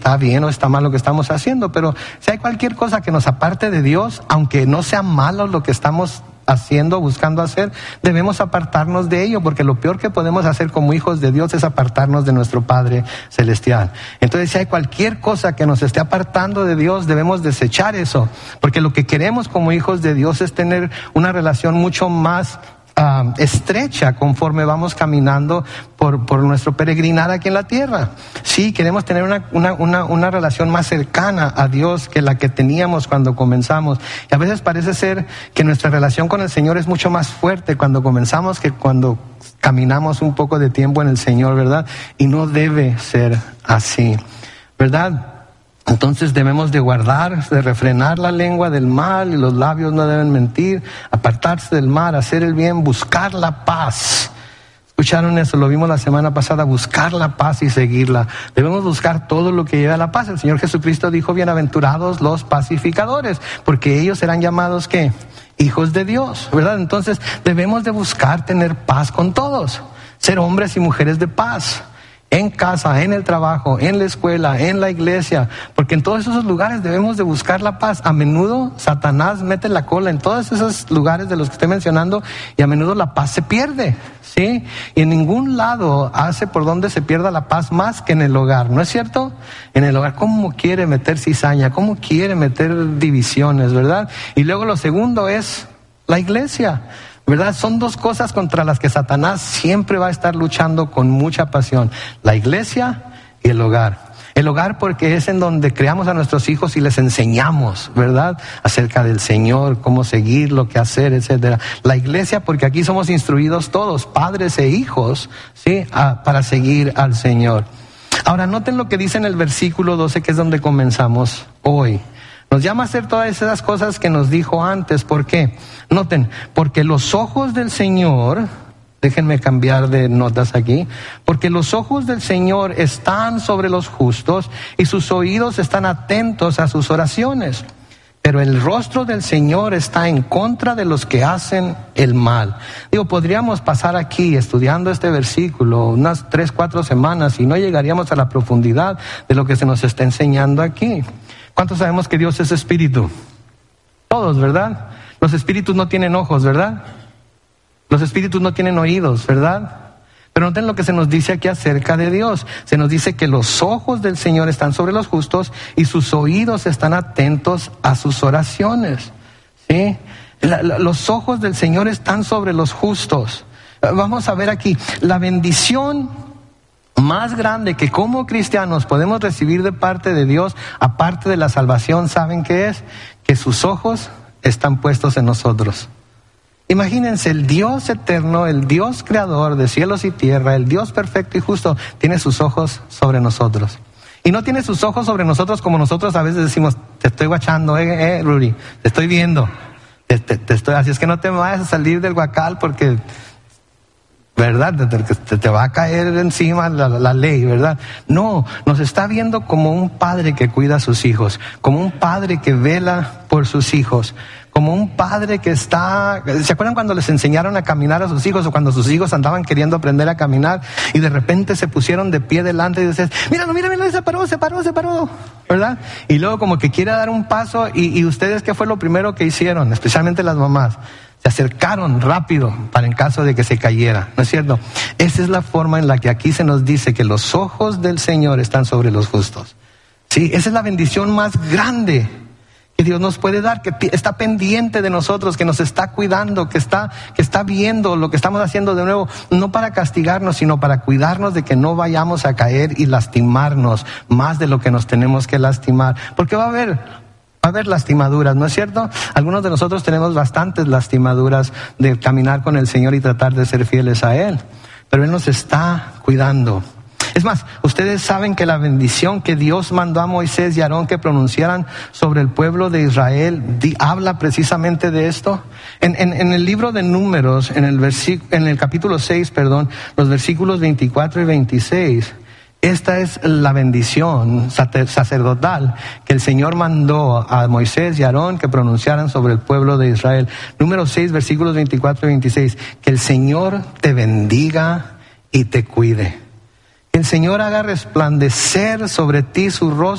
está bien o está mal lo que estamos haciendo, pero si hay cualquier cosa que nos aparte de Dios, aunque no sea malo lo que estamos haciendo, buscando hacer, debemos apartarnos de ello, porque lo peor que podemos hacer como hijos de Dios es apartarnos de nuestro Padre Celestial. Entonces, si hay cualquier cosa que nos esté apartando de Dios, debemos desechar eso, porque lo que queremos como hijos de Dios es tener una relación mucho más estrecha conforme vamos caminando por nuestro peregrinar aquí en la tierra. Sí, queremos tener una relación más cercana a Dios que la que teníamos cuando comenzamos. Y a veces parece ser que nuestra relación con el Señor es mucho más fuerte cuando comenzamos que cuando caminamos un poco de tiempo en el Señor, ¿verdad? Y no debe ser así, ¿verdad? Entonces debemos de guardar, de refrenar la lengua del mal, y los labios no deben mentir, apartarse del mal, hacer el bien, buscar la paz. ¿Escucharon eso? Lo vimos la semana pasada, buscar la paz y seguirla. Debemos buscar todo lo que lleve a la paz. El Señor Jesucristo dijo, bienaventurados los pacificadores, porque ellos serán llamados, ¿qué? Hijos de Dios, ¿verdad? Entonces debemos de buscar tener paz con todos, ser hombres y mujeres de paz. En casa, en el trabajo, en la escuela, en la iglesia, porque en todos esos lugares debemos de buscar la paz. A menudo Satanás mete la cola en todos esos lugares de los que estoy mencionando, y a menudo la paz se pierde, ¿sí? Y en ningún lado hace por donde se pierda la paz más que en el hogar, ¿no es cierto? En el hogar, ¿cómo quiere meter cizaña? ¿Cómo quiere meter divisiones, verdad? Y luego lo segundo es la iglesia, ¿verdad? Son dos cosas contra las que Satanás siempre va a estar luchando con mucha pasión: la iglesia y el hogar. El hogar porque es en donde creamos a nuestros hijos y les enseñamos, ¿verdad?, acerca del Señor, cómo seguir, lo que hacer, etcétera. La iglesia porque aquí somos instruidos todos, padres e hijos, ¿sí?, para seguir al Señor. Ahora noten lo que dice en el versículo 12, que es donde comenzamos hoy. Nos llama a hacer todas esas cosas que nos dijo antes. ¿Por qué? Noten, porque los ojos del Señor, déjenme cambiar de notas aquí, porque los ojos del Señor están sobre los justos y sus oídos están atentos a sus oraciones. Pero el rostro del Señor está en contra de los que hacen el mal. Podríamos pasar aquí estudiando este versículo unas 3-4 semanas y no llegaríamos a la profundidad de lo que se nos está enseñando aquí. ¿Cuántos sabemos que Dios es espíritu? Todos, ¿verdad? Los espíritus no tienen ojos, ¿verdad? Los espíritus no tienen oídos, ¿verdad? Pero noten lo que se nos dice aquí acerca de Dios. Se nos dice que los ojos del Señor están sobre los justos y sus oídos están atentos a sus oraciones, ¿sí? Los ojos del Señor están sobre los justos. Vamos a ver aquí, la bendición más grande que como cristianos podemos recibir de parte de Dios, aparte de la salvación, ¿saben qué es? Que sus ojos están puestos en nosotros. Imagínense, el Dios eterno, el Dios creador de cielos y tierra, el Dios perfecto y justo, tiene sus ojos sobre nosotros. Y no tiene sus ojos sobre nosotros como nosotros a veces decimos, te estoy guachando, Rudy, te estoy viendo, te estoy, así es que no te vayas a salir del huacal porque, ¿verdad?, te va a caer encima la ley, ¿verdad? No, nos está viendo como un padre que cuida a sus hijos, como un padre que vela por sus hijos, como un padre que está... ¿Se acuerdan cuando les enseñaron a caminar a sus hijos, o cuando sus hijos andaban queriendo aprender a caminar y de repente se pusieron de pie delante y decían, míralo, se paró, ¿verdad? Y luego como que quiere dar un paso y ustedes, ¿qué fue lo primero que hicieron? Especialmente las mamás. Se acercaron rápido para en caso de que se cayera, ¿no es cierto? Esa es la forma en la que aquí se nos dice que los ojos del Señor están sobre los justos. Sí, esa es la bendición más grande que Dios nos puede dar, que está pendiente de nosotros, que nos está cuidando, que está viendo lo que estamos haciendo de nuevo, no para castigarnos, sino para cuidarnos de que no vayamos a caer y lastimarnos más de lo que nos tenemos que lastimar. Porque va a haber lastimaduras, ¿no es cierto? Algunos de nosotros tenemos bastantes lastimaduras de caminar con el Señor y tratar de ser fieles a Él, pero Él nos está cuidando. Es más, ustedes saben que la bendición que Dios mandó a Moisés y Aarón que pronunciaran sobre el pueblo de Israel habla precisamente de esto. En el libro de Números, en el capítulo 6, los versículos 24 y 26, esta es la bendición sacerdotal que el Señor mandó a Moisés y Aarón que pronunciaran sobre el pueblo de Israel. Número 6, versículos 24 y 26. Que el Señor te bendiga y te cuide. Que el Señor haga resplandecer sobre ti su rostro